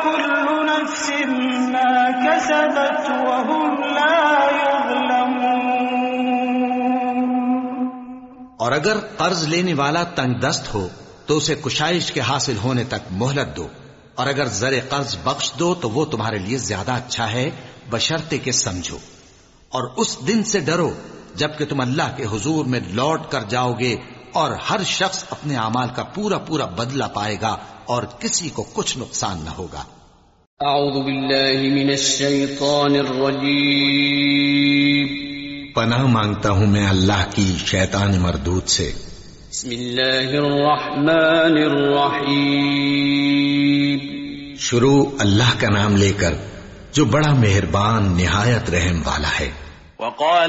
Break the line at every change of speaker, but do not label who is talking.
कुल्लु नफ्सिन मा कसबत व हुम ला युज़लमून।
और अगर कर्ज लेने वाला तंगदस्त हो तो उसे कुशाइश के हासिल होने तक मोहलत दो, और अगर ज़रे कर्ज बख्श दो तो वो तुम्हारे लिए ज्यादा अच्छा है, बशर्ते के समझो। और उस दिन से डरो जबकि तुम अल्लाह के हुजूर में लौट कर जाओगे, और हर शख्स अपने अमाल का पूरा पूरा बदला पाएगा और किसी को कुछ नुकसान न होगा।
अऊज़ु बिल्लाहि मिनश शैतानिर रजीम।
पनाह मांगता हूं मैं अल्लाह की शैतान मरदूद से।
बिस्मिल्लाहिर रहमानिर रहीम।
शुरू अल्लाह का नाम लेकर जो बड़ा मेहरबान निहायत रहम वाला है।